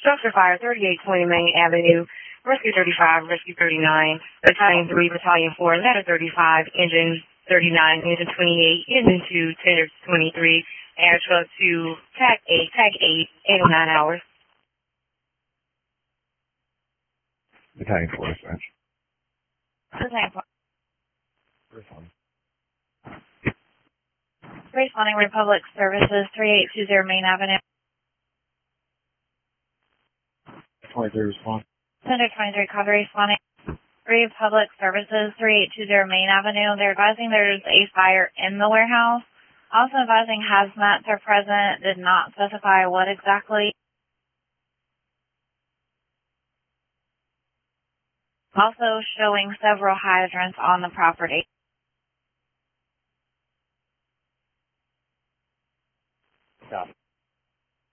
Structure fire, 3820 Main Avenue, Rescue 35, Rescue 39, Battalion 3, Battalion 4, Ladder 35, Engine 39, Engine 28, Engine 2, Tender 23, Air Truck 2, TAC 8, TAC 8, 809 hours. Battalion 4 dispatch. Battalion 4. Respond. Responding Republic Services, 3820 Main Avenue. 23 response. Tender 23, copy responding. Republic Services, 3820 Main Avenue. They're advising there's a fire in the warehouse. Also advising hazmats are present, did not specify what exactly. Also showing several hydrants on the property.